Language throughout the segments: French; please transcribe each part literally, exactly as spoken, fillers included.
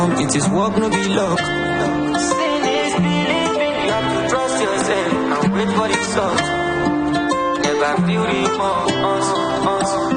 It is walk, no be luck. Sin is belief. You have to trust yourself and wait for the result. Never feel the us, us.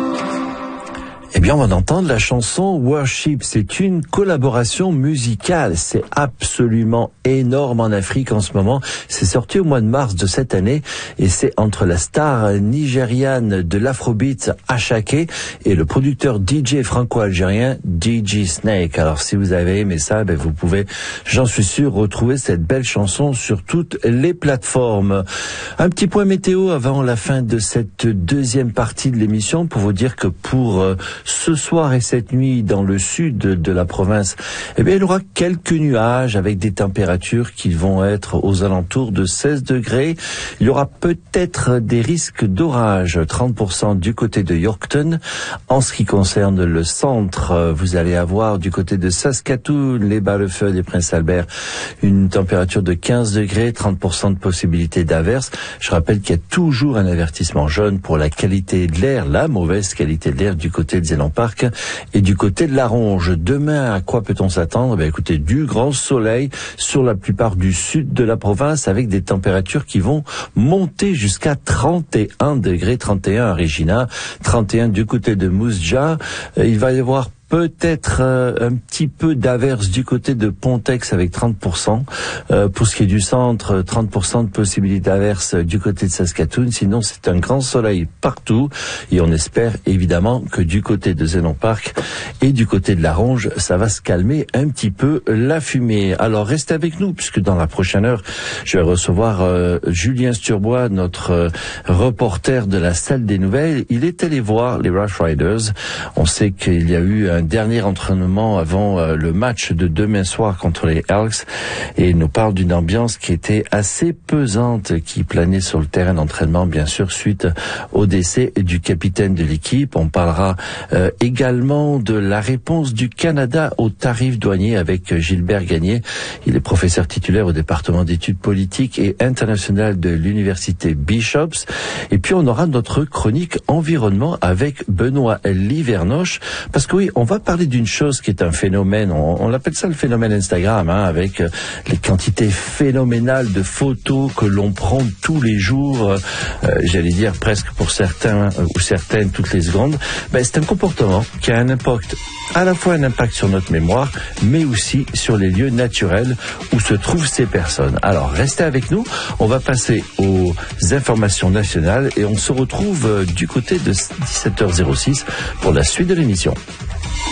Eh bien, on va entendre la chanson Worship. C'est une collaboration musicale. C'est absolument énorme en Afrique en ce moment. C'est sorti au mois de mars de cette année et c'est entre la star nigériane de l'afrobeat Ashake et le producteur D J franco-algérien D J Snake. Alors, si vous avez aimé ça, ben, vous pouvez, j'en suis sûr, retrouver cette belle chanson sur toutes les plateformes. Un petit point météo avant la fin de cette deuxième partie de l'émission pour vous dire que pour euh, ce soir et cette nuit dans le sud de la province, eh bien, il y aura quelques nuages avec des températures qui vont être aux alentours de seize degrés. Il y aura peut-être des risques d'orage, trente pour cent du côté de Yorkton. En ce qui concerne le centre, vous allez avoir du côté de Saskatoon, les Bas-le-Feu et Prince Albert, une température de quinze degrés, trente pour cent de possibilité d'averse. Je rappelle qu'il y a toujours un avertissement jaune pour la qualité de l'air, la mauvaise qualité de l'air du côté de Zéland Park et du côté de la Ronge. Demain, à quoi peut-on s'attendre? Ben, écoutez, du grand soleil sur la plupart du sud de la province avec des températures qui vont monter jusqu'à trente et un degrés, trente et un à Regina, trente et un du côté de Moose-Jaw. Il va y avoir peut-être euh, un petit peu d'averse du côté de Pontex avec trente pour cent. Euh, pour ce qui est du centre, trente pour cent de possibilité d'averse du côté de Saskatoon. Sinon, c'est un grand soleil partout. Et on espère évidemment que du côté de Zéland Park et du côté de la Ronge, ça va se calmer un petit peu la fumée. Alors, restez avec nous puisque dans la prochaine heure, je vais recevoir euh, Julien Sturbois, notre euh, reporter de la salle des nouvelles. Il est allé voir les Rough Riders. On sait qu'il y a eu un dernier entraînement avant euh, le match de demain soir contre les Elks et il nous parle d'une ambiance qui était assez pesante qui planait sur le terrain d'entraînement, bien sûr, suite au décès du capitaine de l'équipe. On parlera euh, également de la réponse du Canada aux tarifs douaniers avec Gilbert Gagné. Il est professeur titulaire au département d'études politiques et internationales de l'université Bishops. Et puis on aura notre chronique environnement avec Benoît Livernoche, parce que oui, on va parler d'une chose qui est un phénomène, on, on l'appelle ça le phénomène Instagram, hein, avec euh, les quantités phénoménales de photos que l'on prend tous les jours, euh, j'allais dire presque pour certains euh, ou certaines toutes les secondes. Ben, c'est un comportement qui a un impact, à la fois un impact sur notre mémoire, mais aussi sur les lieux naturels où se trouvent ces personnes. Alors, restez avec nous, on va passer aux informations nationales et on se retrouve euh, du côté de dix-sept heures zéro six pour la suite de l'émission.